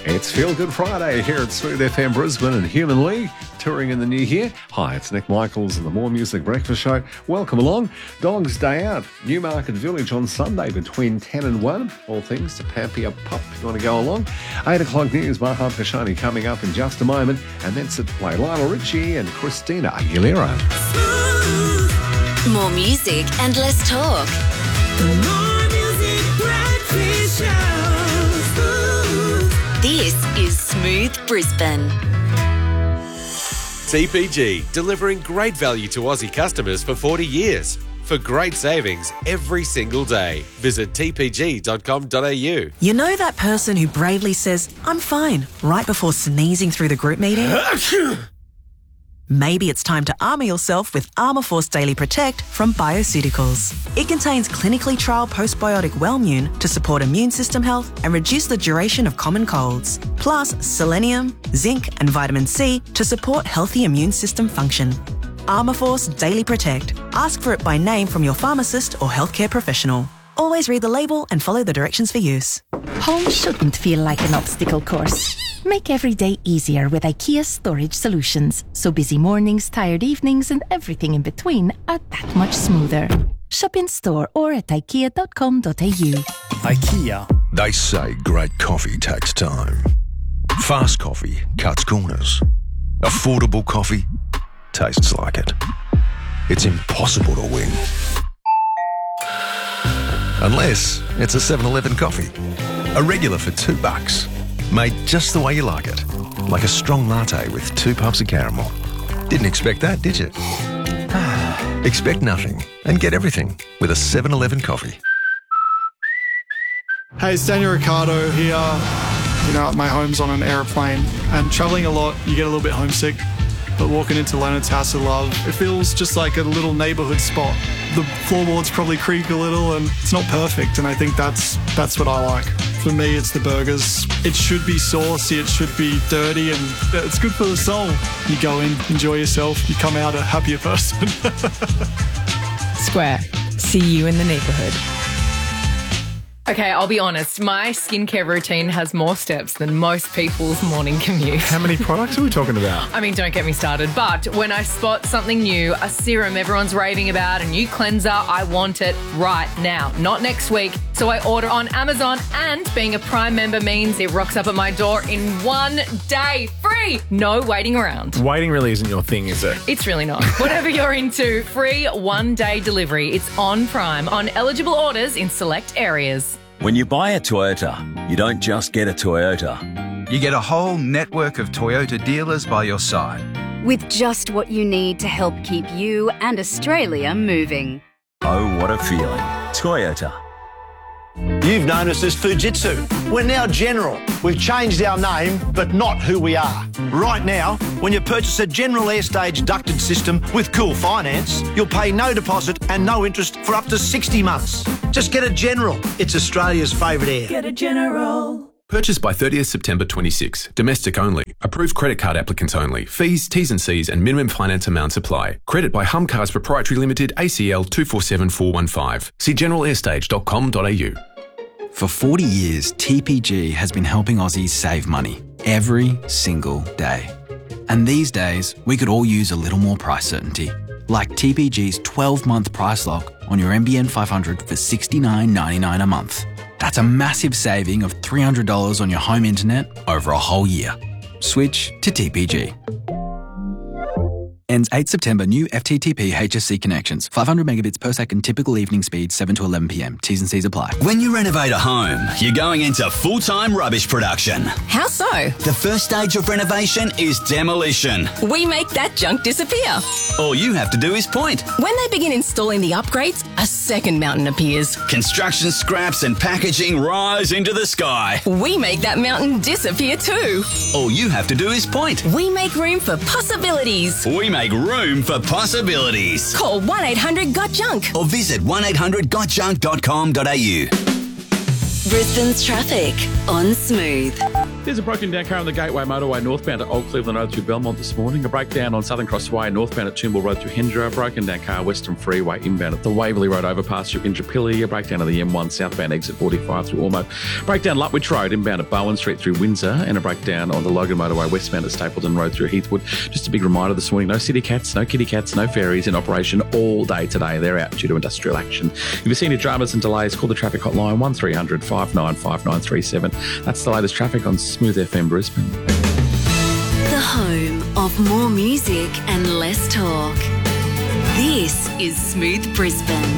It's Feel Good Friday here at Smooth FM Brisbane and Human League, touring in the new year. Hi, it's Nick Michaels and the More Music Breakfast Show. Welcome along. Dog's Day Out, Newmarket Village on Sunday between 10 and 1. All things to pamper your pup if you want to go along. 8 o'clock news by Maham Kashani coming up in just a moment. And then sit to play Lionel Richie and Christina Aguilera. More music and less talk. More Music Breakfast Show. This is Smooth Brisbane. TPG, delivering great value to Aussie customers for 40 years. For great savings every single day. Visit tpg.com.au. You know that person who bravely says, "I'm fine," right before sneezing through the group meeting? Maybe it's time to armour yourself with Armour Force Daily Protect from Bioceuticals. It contains clinically trialled postbiotic Wellmune to support immune system health and reduce the duration of common colds. Plus selenium, zinc and vitamin C to support healthy immune system function. Armour Force Daily Protect. Ask for it by name from your pharmacist or healthcare professional. Always read the label and follow the directions for use. Home shouldn't feel like an obstacle course. Make every day easier with IKEA Storage Solutions, so busy mornings, tired evenings and everything in between are that much smoother. Shop in store or at ikea.com.au. IKEA. They say great coffee takes time. Fast coffee cuts corners. Affordable coffee tastes like it. It's impossible to win. Unless it's a 7-Eleven coffee. A regular for $2. Made just the way you like it. Like a strong latte with 2 puffs of caramel. Didn't expect that, did you? Expect nothing and get everything with a 7-Eleven coffee. Hey, it's Daniel Ricciardo here. You know, my home's on an aeroplane and travelling a lot, you get a little bit homesick. But walking into Leonard's House of Love, it feels just like a little neighbourhood spot. The floorboards probably creak a little and it's not perfect, and I think that's what I like. For me, it's the burgers. It should be saucy, it should be dirty, and it's good for the soul. You go in, enjoy yourself, you come out a happier person. Square. See you in the neighbourhood. Okay, I'll be honest, my skincare routine has more steps than most people's morning commute. How many products are we talking about? I mean, don't get me started, but when I spot something new, a serum everyone's raving about, a new cleanser, I want it right now, not next week. So I order on Amazon, and being a Prime member means it rocks up at my door in 1 day, free, no waiting around. Waiting really isn't your thing, is it? It's really not. Whatever you're into, free 1-day delivery. It's on Prime, on eligible orders in select areas. When you buy a Toyota, you don't just get a Toyota. You get a whole network of Toyota dealers by your side. With just what you need to help keep you and Australia moving. Oh, what a feeling. Toyota. You've known us as Fujitsu. We're now General. We've changed our name, but not who we are. Right now, when you purchase a General Airstage ducted system with Cool Finance, you'll pay no deposit and no interest for up to 60 months. Just get a General. It's Australia's favourite air. Get a General. Purchased by 30th September 26. Domestic only. Approved credit card applicants only. Fees, T's and C's and minimum finance amounts apply. Credit by Humcars Proprietary Limited, ACL 247415. See generalairstage.com.au. For 40 years, TPG has been helping Aussies save money every single day. And these days, we could all use a little more price certainty. Like TPG's 12-month price lock on your NBN 500 for $69.99 a month. That's a massive saving of $300 on your home internet over a whole year. Switch to TPG. Ends 8 September. New FTTP HSC connections. 500 megabits per second. Typical evening speed 7 to 11 p.m. T's and C's apply. When you renovate a home, you're going into full-time rubbish production. How so? The first stage of renovation is demolition. We make that junk disappear. All you have to do is point. When they begin installing the upgrades, a second mountain appears. Construction scraps and packaging rise into the sky. We make that mountain disappear too. All you have to do is point. We make room for possibilities. We make room for possibilities. Call 1-800-GOT-JUNK or visit 1800gotjunk.com.au. Brisbane's traffic on Smooth. There's a broken down car on the Gateway Motorway northbound at Old Cleveland Road through Belmont this morning. A breakdown on Southern Cross Way northbound at Toombul Road through Hendra. A broken down car Western Freeway inbound at the Waverley Road overpass through Intrapilli. A breakdown of the M1 southbound exit 45 through Ormo. Breakdown Lutwich Road inbound at Bowen Street through Windsor. And a breakdown on the Logan Motorway westbound at Stapleton Road through Heathwood. Just a big reminder this morning, no city cats, no kitty cats, no ferries in operation all day today. They're out due to industrial action. If you've seen any dramas and delays, call the traffic hotline 1300 595937. That's the latest traffic on Smooth FM Brisbane. The home of more music and less talk. This is Smooth Brisbane.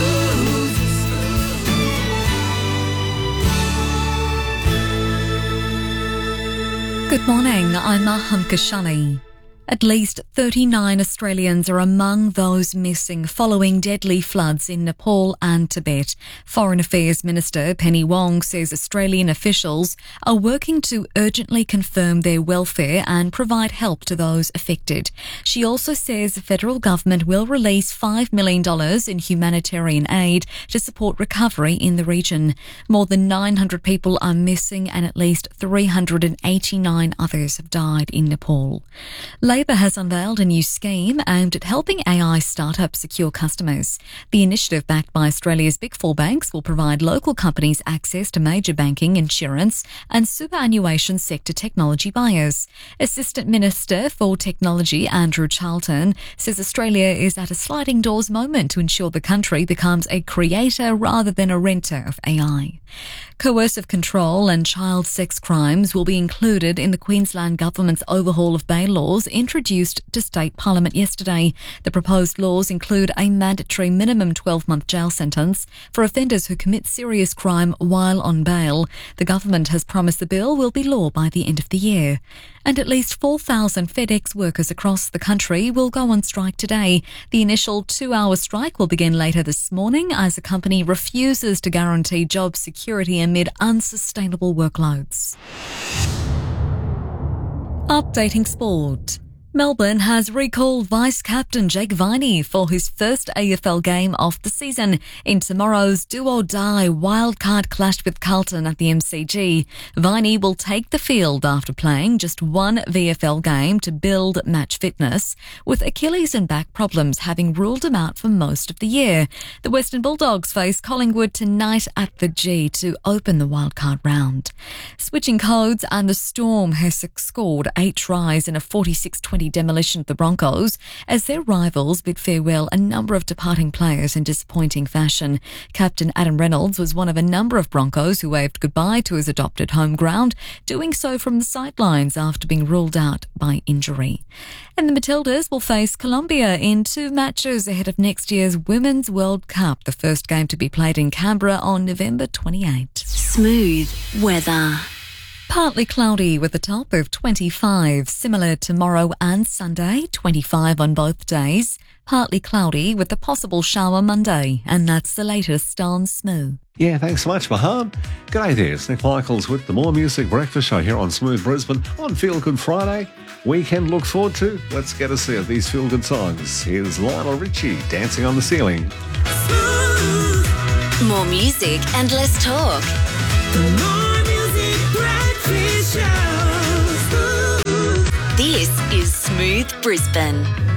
Good morning, I'm Maham Kashani. At least 39 Australians are among those missing following deadly floods in Nepal and Tibet. Foreign Affairs Minister Penny Wong says Australian officials are working to urgently confirm their welfare and provide help to those affected. She also says the federal government will release $5 million in humanitarian aid to support recovery in the region. More than 900 people are missing and at least 389 others have died in Nepal. Labor has unveiled a new scheme aimed at helping AI startups secure customers. The initiative, backed by Australia's Big Four banks, will provide local companies access to major banking, insurance and superannuation sector technology buyers. Assistant Minister for Technology Andrew Charlton says Australia is at a sliding doors moment to ensure the country becomes a creator rather than a renter of AI. Coercive control and child sex crimes will be included in the Queensland Government's overhaul of bail laws introduced to State Parliament yesterday. The proposed laws include a mandatory minimum 12-month jail sentence for offenders who commit serious crime while on bail. The government has promised the bill will be law by the end of the year. And at least 4,000 FedEx workers across the country will go on strike today. The initial 2-hour strike will begin later this morning as the company refuses to guarantee job security amid unsustainable workloads. Updating sport. Melbourne has recalled vice-captain Jake Viney for his first AFL game of the season in tomorrow's do-or-die wildcard clash with Carlton at the MCG. Viney will take the field after playing just one VFL game to build match fitness, with Achilles and back problems having ruled him out for most of the year. The Western Bulldogs face Collingwood tonight at the G to open the wildcard round. Switching codes, and the Storm has scored 8 tries in a 46-20 demolition of the Broncos as their rivals bid farewell a number of departing players in disappointing fashion. Captain Adam Reynolds was one of a number of Broncos who waved goodbye to his adopted home ground, doing so from the sidelines after being ruled out by injury. And the Matildas will face Colombia in 2 matches ahead of next year's Women's World Cup, the first game to be played in Canberra on November 28. Smooth weather. Partly cloudy with a top of 25, similar tomorrow and Sunday, 25 on both days. Partly cloudy with a possible shower Monday, and that's the latest on Smooth. Yeah, thanks so much, Maham. G'day there, it's Nick Michaels with the More Music Breakfast Show here on Smooth Brisbane on Feel Good Friday. Weekend look forward to. Let's get a see of these feel good songs. Here's Lionel Richie, Dancing on the Ceiling. More music and less talk. More music breakfast show. This is Smooth Brisbane.